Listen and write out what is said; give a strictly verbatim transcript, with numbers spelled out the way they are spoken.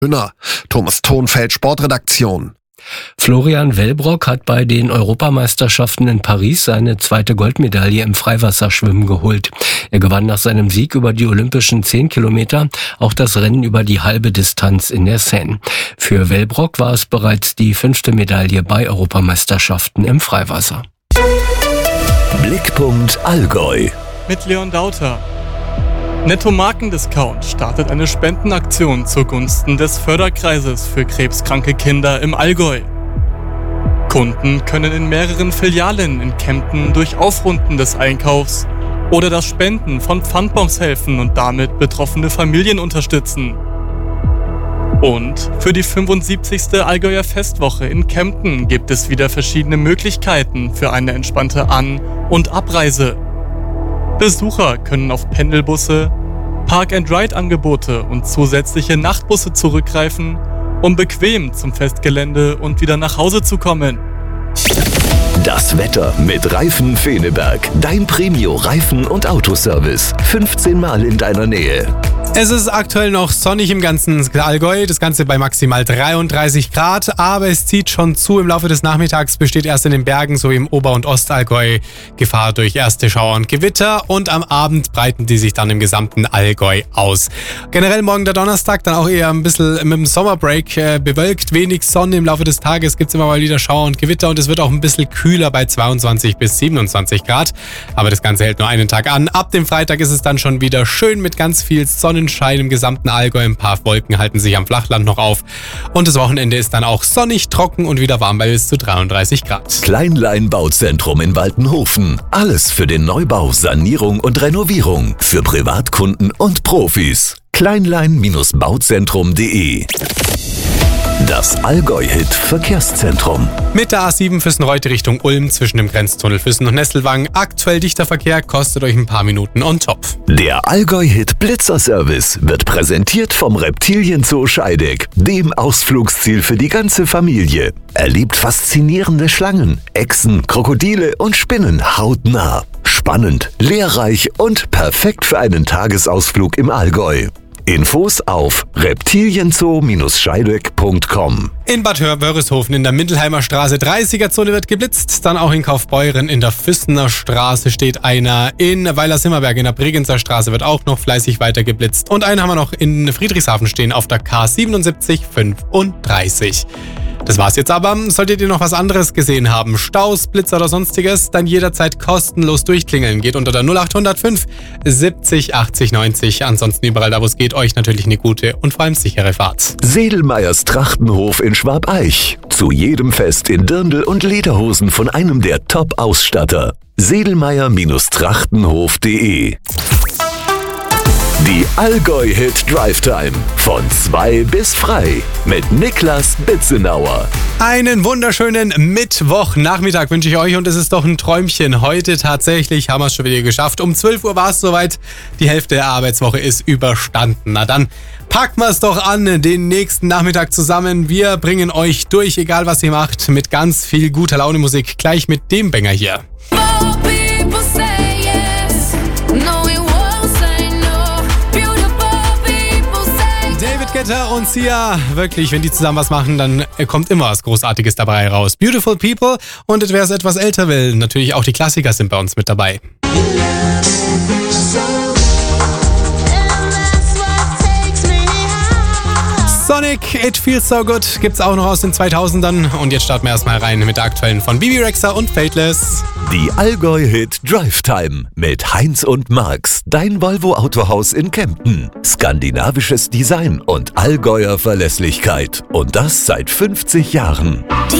Hünner. Thomas Thonfeld, Sportredaktion. Florian Wellbrock hat bei den Europameisterschaften in Paris seine zweite Goldmedaille im Freiwasserschwimmen geholt. Er gewann nach seinem Sieg über die olympischen zehn Kilometer auch das Rennen über die halbe Distanz in der Seine. Für Wellbrock war es bereits die fünfte Medaille bei Europameisterschaften im Freiwasser. Blickpunkt Allgäu mit Leon Dauter. Netto Marken-Discount startet eine Spendenaktion zugunsten des Förderkreises für krebskranke Kinder im Allgäu. Kunden können in mehreren Filialen in Kempten durch Aufrunden des Einkaufs oder das Spenden von Pfandbons helfen und damit betroffene Familien unterstützen. Und für die fünfundsiebzigste Allgäuer Festwoche in Kempten gibt es wieder verschiedene Möglichkeiten für eine entspannte An- und Abreise. Besucher können auf Pendelbusse, Park-and-Ride-Angebote und zusätzliche Nachtbusse zurückgreifen, um bequem zum Festgelände und wieder nach Hause zu kommen. Das Wetter mit Reifen Feneberg. Dein Premio-Reifen- und Autoservice. fünfzehn Mal in deiner Nähe. Es ist aktuell noch sonnig im ganzen Allgäu, das Ganze bei maximal dreiunddreißig Grad, aber es zieht schon zu. Im Laufe des Nachmittags besteht erst in den Bergen sowie im Ober- und Ostallgäu Gefahr durch erste Schauer und Gewitter und am Abend breiten die sich dann im gesamten Allgäu aus. Generell morgen der Donnerstag dann auch eher ein bisschen mit dem Sommerbreak äh, bewölkt, wenig Sonne. Im Laufe des Tages gibt es immer mal wieder Schauer und Gewitter und es wird auch ein bisschen kühler bei zweiundzwanzig bis siebenundzwanzig Grad, aber das Ganze hält nur einen Tag an. Ab dem Freitag ist es dann schon wieder schön mit ganz viel Sonnenschein im gesamten Allgäu. Ein paar Wolken halten sich am Flachland noch auf. Und das Wochenende ist dann auch sonnig, trocken und wieder warm bei bis zu dreiunddreißig Grad. Kleinlein Bauzentrum in Waltenhofen. Alles für den Neubau, Sanierung und Renovierung. Für Privatkunden und Profis. kleinlein Bauzentrum punkt de. Das Allgäu-Hit-Verkehrszentrum. Mit der A sieben Füssen-Reute Richtung Ulm zwischen dem Grenztunnel Füssen und Nesselwang. Aktuell dichter Verkehr, kostet euch ein paar Minuten on top. Der Allgäu-Hit-Blitzer-Service wird präsentiert vom Reptilienzoo Scheideck, dem Ausflugsziel für die ganze Familie. Erlebt faszinierende Schlangen, Echsen, Krokodile und Spinnen hautnah. Spannend, lehrreich und perfekt für einen Tagesausflug im Allgäu. Infos auf reptilienzoo Scheideck punkt com. In Bad Wörishofen in der Mindelheimer Straße dreißiger Zone wird geblitzt. Dann auch in Kaufbeuren in der Füssener Straße steht einer. In Weiler-Simmerberg in der Bregenzer Straße wird auch noch fleißig weiter geblitzt. Und einen haben wir noch in Friedrichshafen stehen auf der K siebenundsiebzig fünfunddreißig. Das war's jetzt aber. Solltet ihr noch was anderes gesehen haben, Staus, Blitzer oder sonstiges, dann jederzeit kostenlos durchklingeln. Geht unter der null acht null fünf siebzig achtzig neunzig. Ansonsten überall da, wo es geht, euch natürlich eine gute und vor allem sichere Fahrt. Sedelmeyers Trachtenhof in Schwabeich. Zu jedem Fest in Dirndl und Lederhosen von einem der Top-Ausstatter. sedelmeyer Trachtenhof punkt de. Die Allgäu-Hit Drive Time von zwei bis frei mit Niklas Bitzenauer. Einen wunderschönen Mittwochnachmittag wünsche ich euch und es ist doch ein Träumchen. Heute tatsächlich haben wir es schon wieder geschafft. Um zwölf Uhr war es soweit. Die Hälfte der Arbeitswoche ist überstanden. Na dann packen wir es doch an den nächsten Nachmittag zusammen. Wir bringen euch durch, egal was ihr macht, mit ganz viel guter Laune Musik. Gleich mit dem Banger hier. Guetta und Sia, wirklich, wenn die zusammen was machen, dann kommt immer was Großartiges dabei raus. Beautiful People und wer es etwas älter will, natürlich auch die Klassiker sind bei uns mit dabei. Sonic, It Feels So Good gibt's auch noch aus den zweitausendern und jetzt starten wir erstmal rein mit der aktuellen von Bibi Rexha und Fateless. Die Allgäu-Hit Drive Time mit Heinz und Marx, dein Volvo Autohaus in Kempten. Skandinavisches Design und Allgäuer Verlässlichkeit und das seit fünfzig Jahren. Die